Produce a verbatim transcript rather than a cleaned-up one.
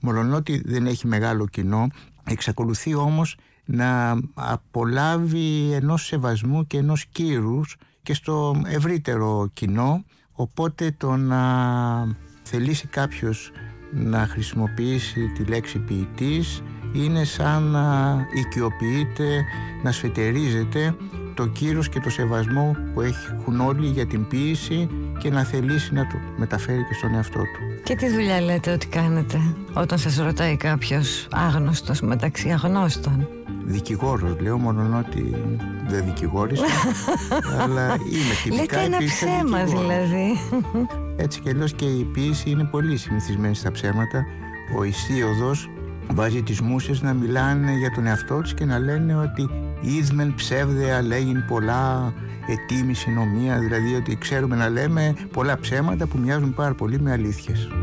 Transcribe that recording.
μολονότι δεν έχει μεγάλο κοινό, εξακολουθεί όμως να απολάβει ενός σεβασμού και ενός κύρους και στο ευρύτερο κοινό. Οπότε το να θελήσει κάποιος να χρησιμοποιήσει τη λέξη ποιητής είναι σαν να οικειοποιείται, να σφετερίζεται το κύρος και το σεβασμό που έχουν όλοι για την ποίηση και να θελήσει να το μεταφέρει και στον εαυτό του. Και τι δουλειά λέτε ότι κάνετε όταν σας ρωτάει κάποιος άγνωστος μεταξύ αγνώστων? Δικηγόρος λέω, μόνο ότι δεν δικηγόρισα, αλλά είμαι τυπικά. Λέτε ένα ψέμα δηλαδή. Έτσι κι αλλιώς και η ποίηση είναι πολύ συνηθισμένη στα ψέματα. Ο Ησίωδος βάζει τις μούσες να μιλάνε για τον εαυτό τους και να λένε ότι «Ίσμεν ψεύδεα λέγειν πολλά ετήμη συνομία», δηλαδή ότι ξέρουμε να λέμε πολλά ψέματα που μοιάζουν πάρα πολύ με αλήθειες.